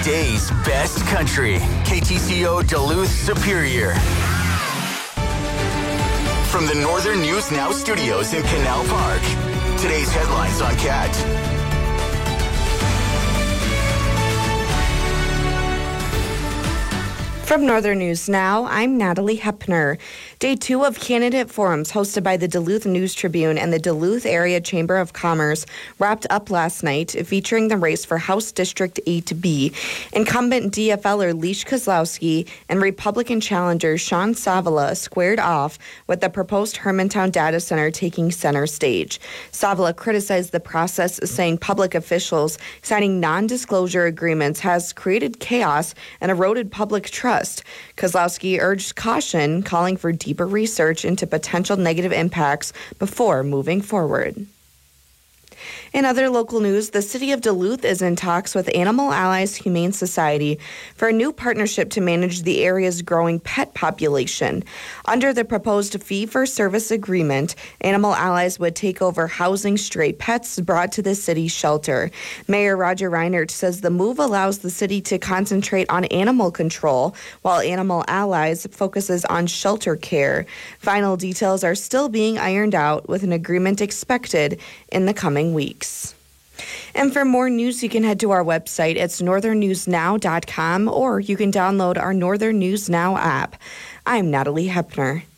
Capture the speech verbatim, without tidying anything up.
Today's best country, K T C O Duluth Superior. From the Northern News Now studios in Canal Park, today's headlines on C A T. From Northern News Now, I'm Natalie Hepner. Day two of candidate forums hosted by the Duluth News Tribune and the Duluth Area Chamber of Commerce wrapped up last night, featuring the race for House District eight B. Incumbent D F L er Leash Kozlowski and Republican challenger Sean Savala squared off, with the proposed Hermantown data center taking center stage. Savala criticized the process, saying public officials signing non-disclosure agreements has created chaos and eroded public trust. Kozlowski urged caution, calling for deeper research into potential negative impacts before moving forward. In other local news, the city of Duluth is in talks with Animal Allies Humane Society for a new partnership to manage the area's growing pet population. Under the proposed fee-for-service agreement, Animal Allies would take over housing stray pets brought to the city's shelter. Mayor Roger Reinert says the move allows the city to concentrate on animal control, while Animal Allies focuses on shelter care. Final details are still being ironed out, with an agreement expected in the coming weeks. And for more news, you can head to our website. It's northern news now dot com, or you can download our Northern News Now app. I'm Natalie Hepner.